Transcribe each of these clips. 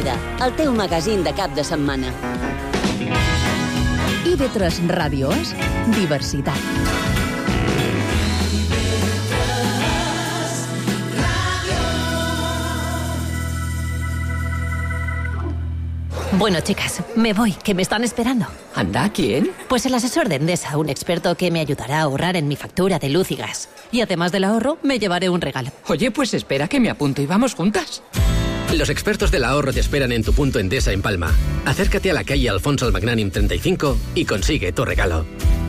vida, el teu magazín de cap de setmana. IB3 Ràdio és diversitat. Bueno, chicas, me voy, que me están esperando. ¿Anda? ¿Quién? Pues el asesor de Endesa, un experto que me ayudará a ahorrar en mi factura de luz y gas. Y además del ahorro, me llevaré un regalo. Oye, pues espera que me apunto y vamos juntas. Los expertos del ahorro te esperan en tu punto Endesa en Palma. Acércate a la calle Alfonso el Magnánim 35 y consigue tu regalo.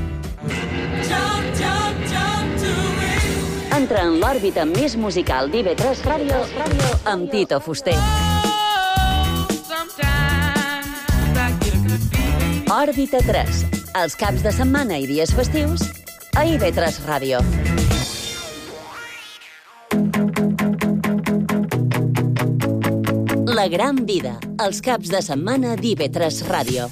Entra en l'òrbita més musical d'IB3 Ràdio amb Tito Fuster. Òrbita 3, els caps de setmana i dies festius a IB3 Ràdio. La gran vida, els caps de setmana d'IB3 Ràdio.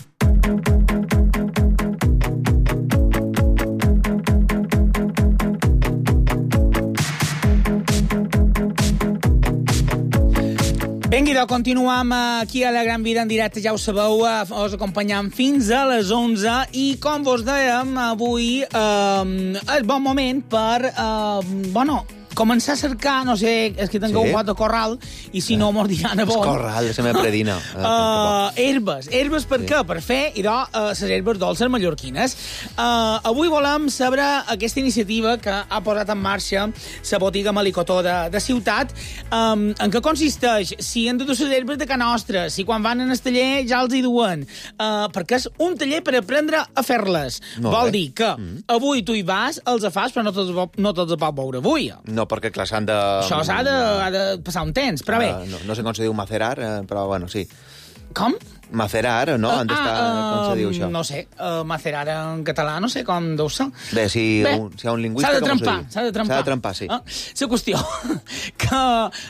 Vinga, continuem aquí a La Gran Vida en directe, ja ho sabeu, us acompanyam fins a les 11 i com vos dèiem, avui és bon moment per, començar a cercar, no sé, és que tinc un pot de corral i si no mos diran a bon. Corral, se me predina. Herbes per què? Per fer, les herbes dolces mallorquines. Avui volem saber aquesta iniciativa que ha posat en marxa la botiga Melicotó de Ciutat. En què consisteix? Si han de dur les herbes de ca nostra, si quan van en el taller ja els hi duen. Perquè és un taller per aprendre a fer-les. Vol dir que avui tu hi vas, els fas, però no te'ls pot veure avui. No, perquè, clar, s'han de... Això s'ha de passar un temps, però bé... No sé com se diu macerar, però, bueno, sí. Com? Macerar, no? Han d'estar... Com se diu això? No sé, macerar en català, no sé com deu ser. Bé, si hi ha un lingüista, com se diu? S'ha de trempar. S'ha de trempar, sí. La qüestió que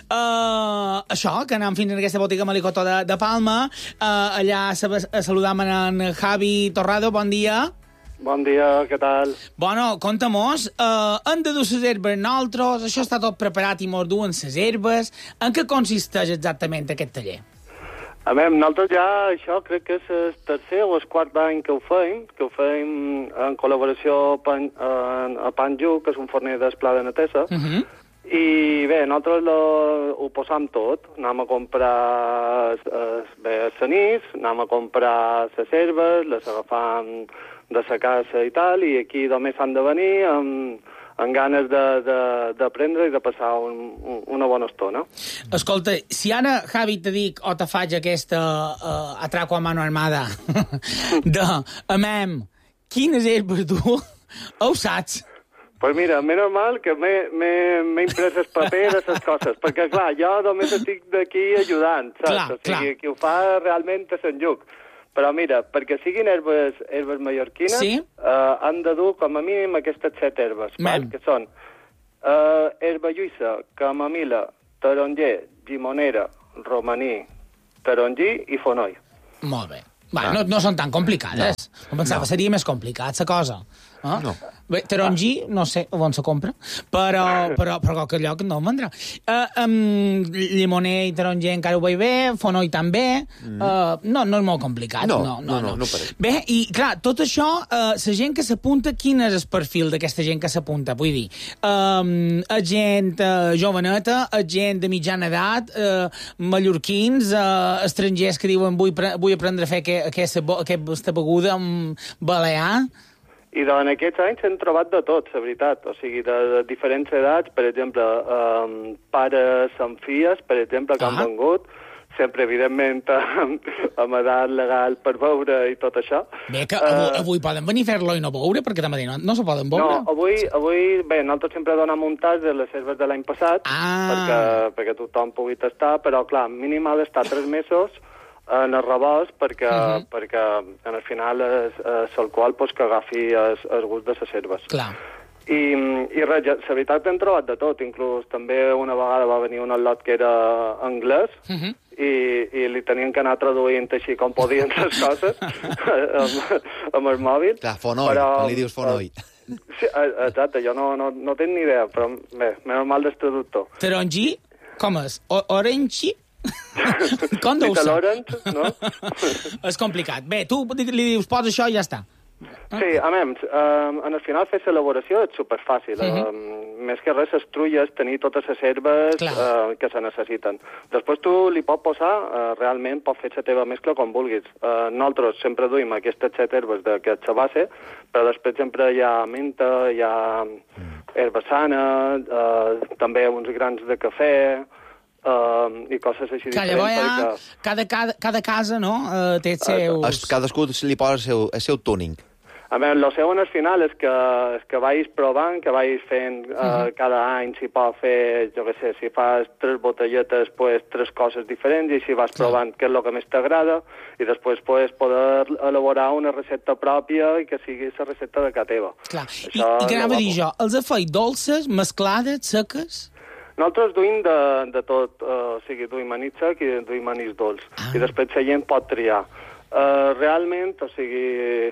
això, que anem fins a aquesta botiga Melicotó de Palma, allà saludam en Javi Torrado, bon dia. Bon dia, què tal? Bueno, conta-mos, hem de dur les herbes nosaltres, això està tot preparat i mos duen les herbes. En què consisteix exactament aquest taller? A veure, nosaltres ja, això crec que és el tercer o el quart any que ho feim en col·laboració a Panju, que és un forner d'Esplà de Netesa, i bé, nosaltres ho posam tot. Anem a comprar senís, anem a comprar les herbes, les agafam de la casa i tal, i aquí només s'han de venir amb ganes d'aprendre i de passar una bona estona. Escolta, si ara, Javi, te dic o te faig aquesta atraco a mano armada amem, quines herbes du, ho saps? Pues mira, menys mal que m'he imprès el paper de les coses, perquè, clar, jo només estic d'aquí ajudant, saps? O sigui, qui ho fa realment és en Lluc. Però mira, perquè siguin herbes mallorquines, han de dur com a mínim aquestes 7 herbes, que són herba lluïssa, camamila, taronger, llimonera, romaní, tarongí i fonoll. Molt bé. No són tan complicades. Em pensava que seria més complicat, la cosa. No. Bé, tarongi, no sé on se compra, però qualque lloc no em vendrà. Llimoner i taronger encara ho veig bé, fonoll també. No és molt complicat. No pareix. Bé, i clar, tot això, la gent que s'apunta, quin és el perfil d'aquesta gent que s'apunta? Vull dir, gent joveneta, gent de mitjana edat, mallorquins, estrangers que diuen vull aprendre a fer aquesta beguda balear. I en aquests anys s'han trobat de tot, la veritat. O sigui, de diferents edats, per exemple, pares amb filles, per exemple, que han vengut, sempre, evidentment, amb edat legal per veure i tot això. Bé, que avui poden venir a fer-lo i no veure, perquè també no se poden veure. No, avui, bé, nosaltres sempre donem un tas de les herbes de l'any passat, perquè tothom pugui tastar, però, clar, mínim ha d'estar 3 mesos en el rebost, perquè al final és l'alcohol que agafi el gust de les herbes. Clar. I res, la veritat hem trobat de tot, inclús també una vegada va venir un al·lot que era anglès, i li tenien que anar traduint així com podien les coses amb el mòbil. Clar, fonoll, quan li dius fonoll. Sí, exacte, jo no tinc ni idea, però bé, menys mal del traductor. Tarongi, com és? Orange? Com deu ser? Lawrence, no? És complicat. Bé, tu li dius, posa això i ja està. Sí, a més, en el final fer l'elaboració és superfàcil. Més que res, les trulles, tenir totes les herbes que se necessiten. Després tu li pots posar, realment, pots fer la teva mescla com vulguis. Nosaltres sempre duim aquestes 7 herbes d'aquesta base, però després sempre hi ha menta, hi ha herba sana, també uns grans de cafè, i coses així diferents. Llavors cada casa, no?, té els seus... Cadascú li posa el seu tuning. A veure, el seu al final és que vagis provant, que vagis fent cada any, si pot fer, jo què sé, si fas 3 botelletes, pues 3 coses diferents, i si vas provant què és el que més t'agrada, i després pues, poder elaborar una recepta pròpia i que sigui la recepta de casa teva. Clar, i què anava a dir jo? Els afeis dolces, mesclades, seques? Nosaltres duim de tot, o sigui, duim anís sec i duim anís dolç, i després la gent pot triar. Realment, o sigui,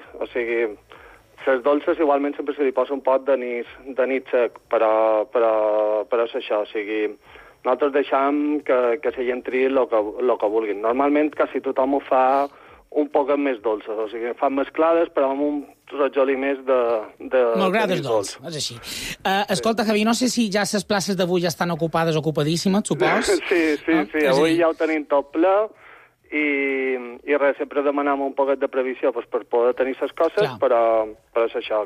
les dolces igualment sempre se li posa un pot d'anís sec, però és això, o sigui, nosaltres deixem que la gent triï el que vulguin. Normalment quasi tothom ho fa un poc més dolces, o sigui, fan mesclades però amb un rajoli més de M'agrades dolç, és així. Escolta, Javi, no sé si ja les places d'avui ja estan ocupades, ocupadíssimes, supos? Sí, avui ja ho tenim tot ple, i res, sempre demanam un poquet de previsió pues, per poder tenir les coses, però és això,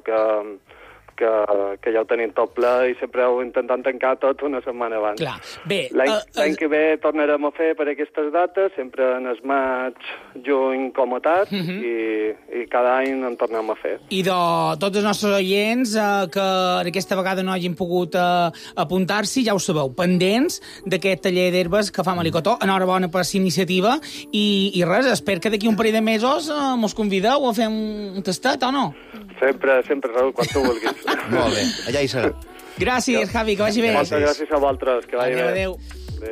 que ja ho tenim tot ple i sempre ho intentem tancar tot una setmana abans. Clar. Bé, l'any que ve tornarem a fer per aquestes dates, sempre en el maig, juny, com a tard, i cada any en tornem a fer. I de tots els nostres oients que aquesta vegada no hagin pogut apuntar-s'hi, ja ho sabeu, pendents d'aquest taller d'herbes que fa Melicotó. Enhorabona per la iniciativa i res, espero que d'aquí un parell de mesos mos convideu a fer un tastet, o no? Sempre, Raül, quan tu vulguis. Molt bé, allà hi serà. Gràcies, Javi, que vagi bé. Moltes gràcies a vosaltres, que vagi bé. Adéu.